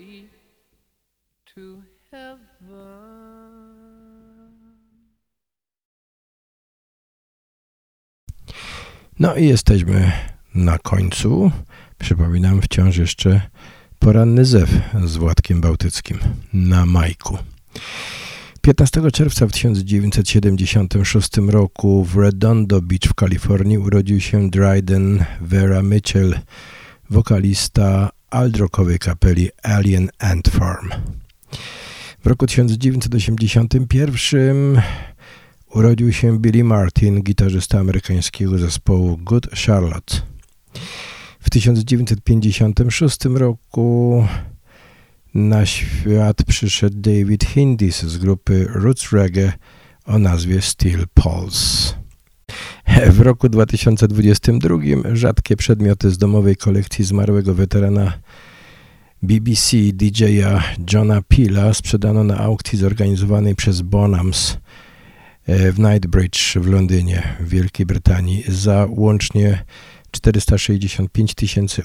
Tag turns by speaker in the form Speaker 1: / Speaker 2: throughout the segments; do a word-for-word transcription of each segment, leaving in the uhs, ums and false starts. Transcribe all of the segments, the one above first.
Speaker 1: way to heaven.
Speaker 2: No i jesteśmy na końcu. Przypominam wciąż jeszcze poranny zew z Władkiem Bałtyckim na Majku. piętnastego czerwca w tysiąc dziewięćset siedemdziesiątym szóstym roku w Redondo Beach w Kalifornii urodził się Dryden Vera Mitchell, wokalista alt-rockowej kapeli Alien Ant Farm. W roku tysiąc dziewięćset osiemdziesiątym pierwszym urodził się Billy Martin, gitarzysta amerykańskiego zespołu Good Charlotte. W tysiąc dziewięćset pięćdziesiątym szóstym roku na świat przyszedł David Hindis z grupy Roots Reggae o nazwie Steel Pulse. W roku dwa tysiące dwudziestym drugim rzadkie przedmioty z domowej kolekcji zmarłego weterana B B C D J-a Johna Peela sprzedano na aukcji zorganizowanej przez Bonhams w Knightsbridge w Londynie, w Wielkiej Brytanii za łącznie czterysta sześćdziesiąt pięć tysięcy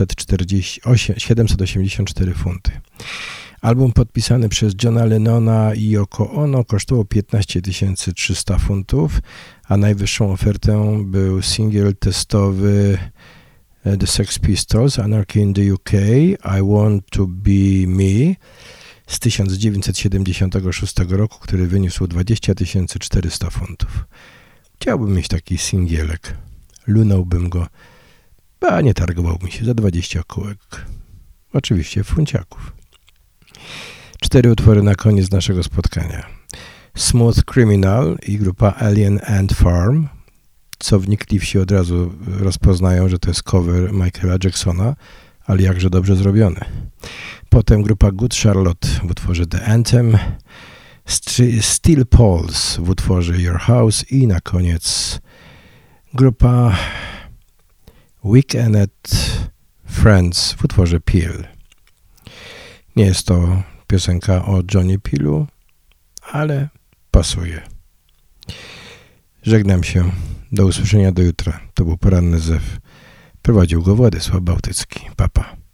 Speaker 2: siedemset osiemdziesiąt cztery funty. Album podpisany przez Johna Lennona i Yoko Ono kosztował piętnaście tysięcy trzysta funtów, a najwyższą ofertą był singiel testowy The Sex Pistols, Anarchy in the U K, I Want to Be Me z tysiąc dziewięćset siedemdziesiątego szóstego roku, który wyniósł dwadzieścia tysięcy czterysta funtów. Chciałbym mieć taki singielek. Lunąłbym go, a nie targował mi się za dwadzieścia kółek. Oczywiście funciaków. Cztery utwory na koniec naszego spotkania. Smooth Criminal i grupa Alien Ant Farm, co wnikliwsi od razu rozpoznają, że to jest cover Michaela Jacksona, ale jakże dobrze zrobiony. Potem grupa Good Charlotte w utworze The Anthem, Steel Pulse w utworze Your House i na koniec grupa Weekend Friends w utworze Peel. Nie jest to piosenka o Johnny Peelu, ale pasuje. Żegnam się. Do usłyszenia do jutra. To był poranny zew. Prowadził go Władysław Bałtycki. Pa, pa.